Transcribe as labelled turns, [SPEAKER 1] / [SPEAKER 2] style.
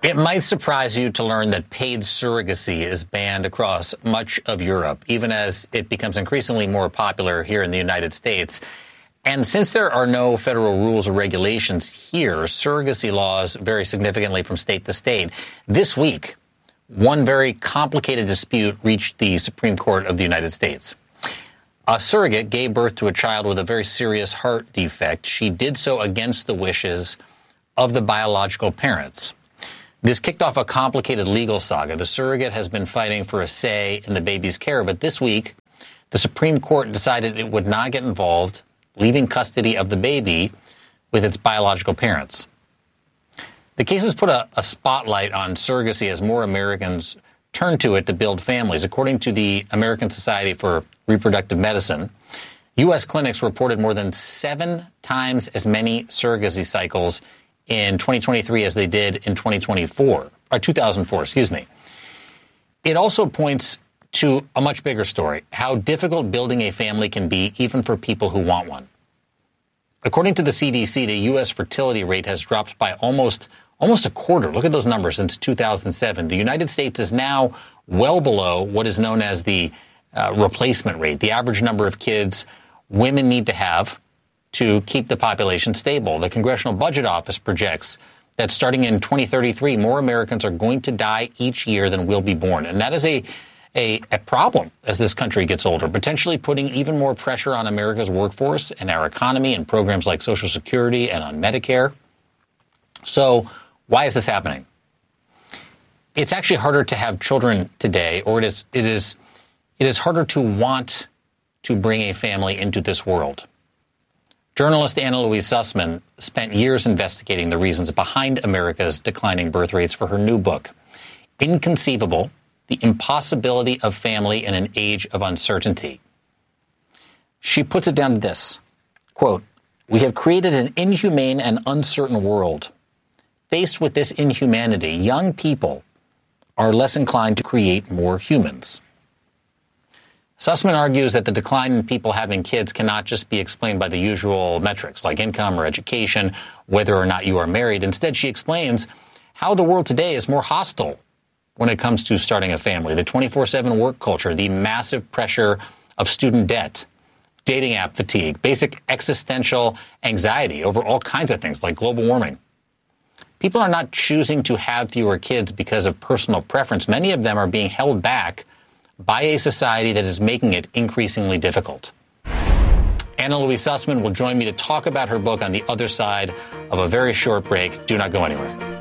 [SPEAKER 1] It might surprise you to learn that paid surrogacy is banned across much of Europe, even as it becomes increasingly more popular here in the United States. And since there are no federal rules or regulations here, surrogacy laws vary significantly from state to state. This week, one very complicated dispute reached the Supreme Court of the United States. A surrogate gave birth to a child with a very serious heart defect. She did so against the wishes of the biological parents. This kicked off a complicated legal saga. The surrogate has been fighting for a say in the baby's care, but this week, the Supreme Court decided it would not get involved, leaving custody of the baby with its biological parents. The case has put a spotlight on surrogacy as more Americans turn to it to build families. According to the American Society for Reproductive Medicine, U.S. clinics reported more than 7 times as many surrogacy cycles in 2023 as they did in 2004. It also points to a much bigger story, how difficult building a family can be even for people who want one. According to the CDC, the U.S. fertility rate has dropped by almost a quarter. Look at those numbers since 2007. The United States is now well below what is known as the replacement rate, the average number of kids women need to have to keep the population stable. The Congressional Budget Office projects that starting in 2033, more Americans are going to die each year than will be born. And that is a problem as this country gets older, potentially putting even more pressure on America's workforce and our economy and programs like Social Security and on Medicare. So why is this happening? It's actually harder to have children today, or it is harder to want to bring a family into this world. Journalist Anna Louise Sussman spent years investigating the reasons behind America's declining birth rates for her new book, Inconceivable: The Impossibility of Family in an Age of Uncertainty. She puts it down to this, quote, "We have created an inhumane and uncertain world. Faced with this inhumanity, young people are less inclined to create more humans." Sussman argues that the decline in people having kids cannot just be explained by the usual metrics like income or education, whether or not you are married. Instead, she explains how the world today is more hostile when it comes to starting a family. The 24/7 work culture, the massive pressure of student debt, dating app fatigue, basic existential anxiety over all kinds of things like global warming. People are not choosing to have fewer kids because of personal preference. Many of them are being held back by a society that is making it increasingly difficult. Anna Louise Sussman will join me to talk about her book on the other side of a very short break. Do not go anywhere.